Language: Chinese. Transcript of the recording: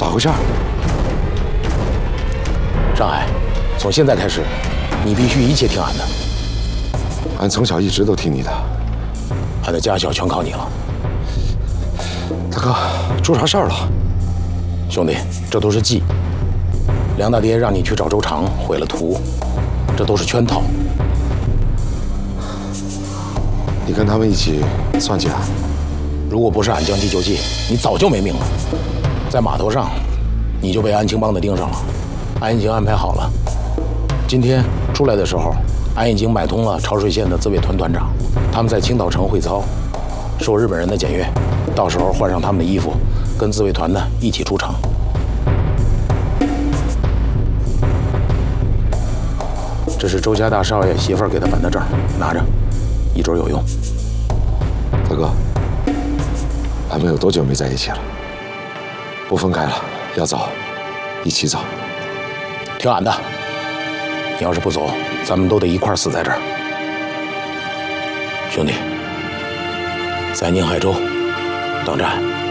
咋回事？ 上海，从现在开始，你必须一切听俺的。 俺从小一直都听你的， 俺的家小全靠你了。 大哥，出啥事儿了？ 兄弟，这都是计。梁大爹让你去找周长，毁了图，这都是圈套。 你跟他们一起算计俺？ 如果不是俺将计就计，你早就没命了。在码头上，你就被安青帮的盯上了。俺已经安排好了，今天出来的时候，俺已经买通了潮水县的自卫团团长，他们在青岛城会操，受日本人的检阅，到时候换上他们的衣服，跟自卫团的一起出城。这是周家大少爷媳妇儿给他办的证，拿着，一准有用。 大哥，俺们有多久没在一起了？不分开了，要走，一起走。 听俺的，你要是不走，咱们都得一块儿死在这儿。兄弟，在宁海州等着俺。